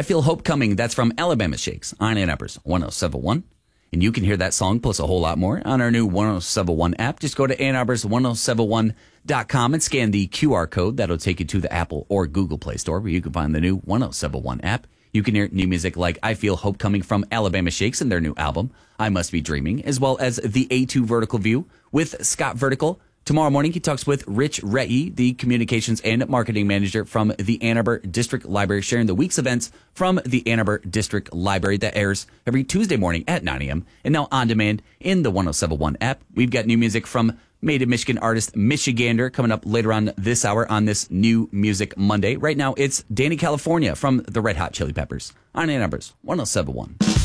I Feel Hope Coming. That's from Alabama Shakes on Ann Arbor's 1071. And you can hear that song plus a whole lot more on our new 1071 app. Just go to Ann Arbor's 1071.com and scan the QR code. That'll take you to the Apple or Google Play Store where you can find the new 1071 app. You can hear new music like I Feel Hope Coming from Alabama Shakes and their new album, I Must Be Dreaming, as well as the A2 Vertical View with Scott Vertical. Tomorrow morning, he talks with Rich Rei, the Communications and Marketing Manager from the Ann Arbor District Library, sharing the week's events from the Ann Arbor District Library that airs every Tuesday morning at 9 a.m. and now on demand in the 1071 app. We've got new music from Made in Michigan artist Michigander coming up later on this hour on this New Music Monday. Right now, it's Danny California from the Red Hot Chili Peppers on Ann Arbor's 1071.